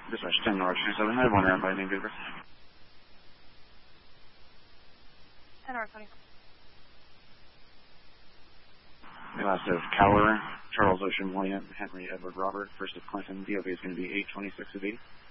Dispatch 10 North 27, I have one around by name Vancouver. 10 North 27. The last of Cowler, Charles Ocean William, Henry Edward Robert, first of Clinton, DOB is going to be 826 of 80.